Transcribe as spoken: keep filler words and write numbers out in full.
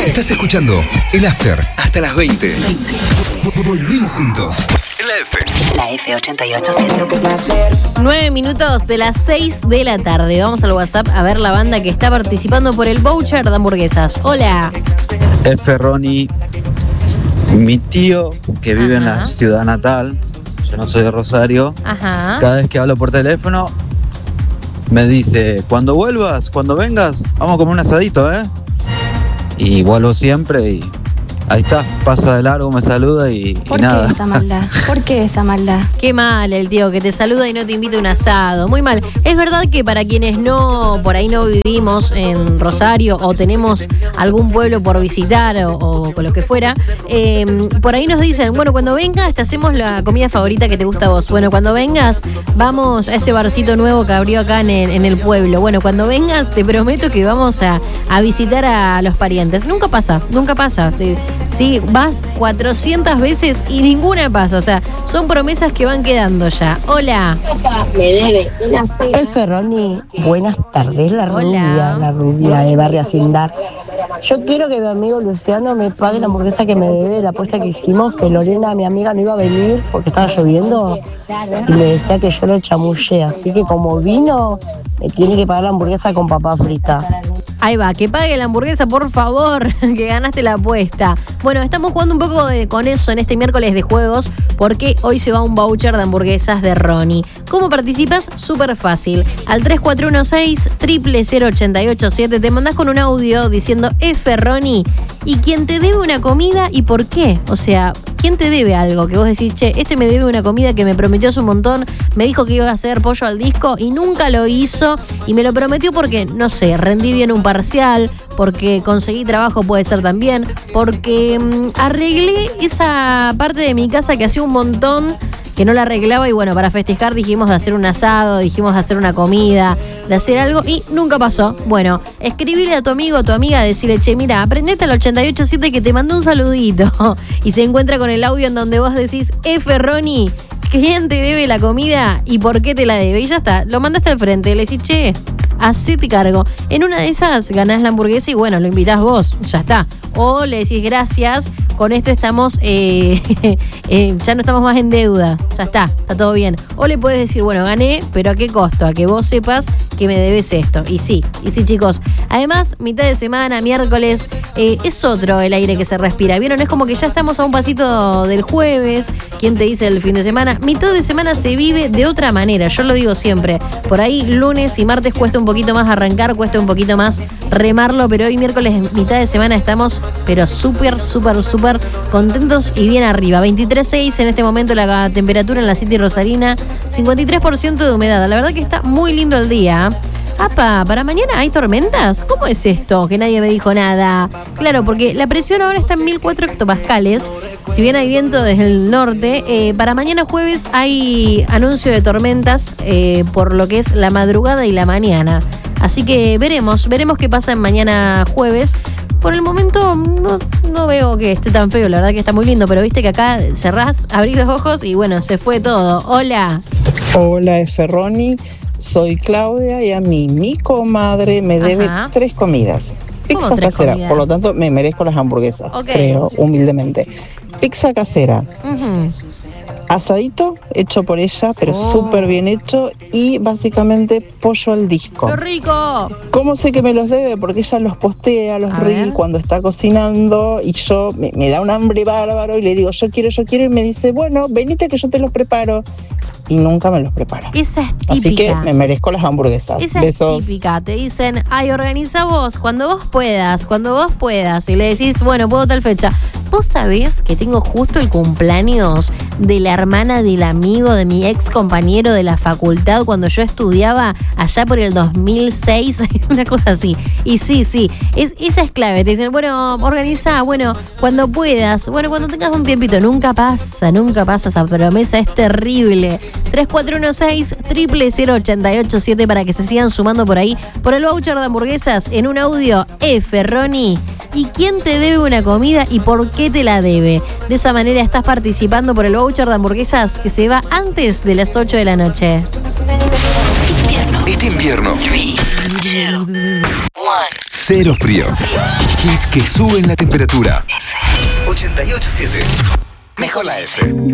Estás escuchando El After hasta las veinte. Volvimos juntos. En la F. La F ochenta y ocho punto siete. Nueve minutos de las seis de la tarde. Vamos al WhatsApp a ver la banda que está participando por el voucher de hamburguesas. Hola. F. Ronnie, mi tío que vive Ajá. en la ciudad natal, yo no soy de Rosario, Ajá. cada vez que hablo por teléfono me dice, cuando vuelvas, cuando vengas, vamos a comer un asadito, ¿eh? Y vuelvo siempre y ahí está, pasa de largo, me saluda y, ¿Por y nada. ¿Por qué esa maldad? ¿Por qué esa maldad? Qué mal el tío que te saluda y no te invita a un asado. Muy mal. Es verdad que para quienes no, por ahí no vivimos en Rosario o tenemos algún pueblo por visitar o, o con lo que fuera, eh, por ahí nos dicen, bueno, cuando vengas te hacemos la comida favorita que te gusta a vos. Bueno, cuando vengas vamos a ese barcito nuevo que abrió acá en el, en el pueblo. Bueno, cuando vengas te prometo que vamos a, a visitar a los parientes. Nunca pasa, nunca pasa. Sí. Sí, vas cuatrocientas veces y ninguna pasa. O sea, son promesas que van quedando ya. Hola. Me debe una cena. El Ferroni, buenas tardes, la Hola. rubia, la rubia de Barrio Hacendar. Yo quiero que mi amigo Luciano me pague la hamburguesa que me debe de la apuesta que hicimos, que Lorena, mi amiga, no iba a venir porque estaba lloviendo y me decía que yo lo chamullé. Así que como vino, me tiene que pagar la hamburguesa con papas fritas. Ahí va, que pague la hamburguesa, por favor, que ganaste la apuesta. Bueno, estamos jugando un poco de, con eso en este miércoles de juegos, porque hoy se va un voucher de hamburguesas de Ronnie. ¿Cómo participas? Súper fácil. Al tres cuatro uno seis, cero cero cero ocho ocho siete te mandás con un audio diciendo F Ronnie y quién te debe una comida y por qué. O sea, ¿quién te debe algo? Que vos decís, che, este me debe una comida que me prometió hace un montón, me dijo que iba a hacer pollo al disco y nunca lo hizo y me lo prometió porque, no sé, rendí bien un parcial, porque conseguí trabajo puede ser también, porque mmm, arreglé esa parte de mi casa que hacía un montón que no la arreglaba y bueno, para festejar dijimos de hacer un asado, dijimos de hacer una comida, de hacer algo y nunca pasó. Bueno, escribile a tu amigo o tu amiga, decirle, che, mira, aprendete al ochenta y ocho siete que te mandó un saludito y se encuentra con el audio en donde vos decís, F Ronnie, ¿quién te debe la comida y por qué te la debe? Y ya está, lo mandaste al frente, le decís, che, hacete cargo. En una de esas ganás la hamburguesa y bueno, lo invitás vos, ya está. O le decís gracias, con esto estamos, eh, eh, ya no estamos más en deuda, ya está, está todo bien. O le puedes decir, bueno, gané, pero ¿a qué costo? A que vos sepas que me debes esto. Y sí, y sí, chicos. Además, mitad de semana, miércoles, eh, es otro el aire que se respira. ¿Vieron? Es como que ya estamos a un pasito del jueves. ¿Quién te dice el fin de semana? Mitad de semana se vive de otra manera, yo lo digo siempre. Por ahí lunes y martes cuesta un poquito más arrancar, cuesta un poquito más remarlo, pero hoy miércoles, mitad de semana, estamos pero súper, súper, súper contentos y bien arriba. veintitrés punto seis en este momento la temperatura en la City Rosarina, cincuenta y tres por ciento de humedad. La verdad que está muy lindo el día. Apa, ¿para mañana hay tormentas? ¿Cómo es esto? Que nadie me dijo nada. Claro, porque la presión ahora está en mil cuatro hectopascales. Si bien hay viento desde el norte, eh, para mañana jueves hay anuncio de tormentas eh, por lo que es la madrugada y la mañana. Así que veremos, veremos qué pasa en mañana jueves. Por el momento no, no veo que esté tan feo, la verdad que está muy lindo, pero viste que acá cerrás, abrís los ojos y bueno, se fue todo. Hola. Hola, F. Ronnie. Soy Claudia y a mí mi comadre me debe Ajá. tres comidas. Pizza ¿Cómo tres casera, comidas? por lo tanto me merezco las hamburguesas, Ok. creo, humildemente. Pizza casera, Uh-huh. asadito hecho por ella, pero Oh. súper bien hecho y básicamente pollo al disco. ¡Qué rico! ¿Cómo sé que me los debe? Porque ella los postea, los A reels ver. cuando está cocinando y yo me, me da un hambre bárbaro y le digo, yo quiero, yo quiero y me dice, bueno, venite que yo te los preparo. Y nunca me los prepara. Esa es típica. Así que me merezco las hamburguesas. Esa Besos. es típica. Te dicen, ay, organiza vos, cuando vos puedas, cuando vos puedas. Y le decís, bueno, puedo tal fecha. ¿Vos sabés que tengo justo el cumpleaños de la hermana del amigo de mi ex compañero de la facultad cuando yo estudiaba allá por el dos mil seis? Una cosa así. Y sí, sí, es, esa es clave. Te dicen, bueno, organiza, bueno, cuando puedas, bueno, cuando tengas un tiempito. Nunca pasa, nunca pasa esa promesa, es terrible. tres cuatro uno seis, cero cero cero ocho ocho siete para que se sigan sumando por ahí por el voucher de hamburguesas en un audio. F, Ronnie. ¿Y quién te debe una comida y por qué te la debe? De esa manera estás participando por el voucher de hamburguesas que se va antes de las ocho de la noche. Este invierno. three, two, one. cero frío. Hits que suben la temperatura. ochenta y ocho punto siete. Mejor la F.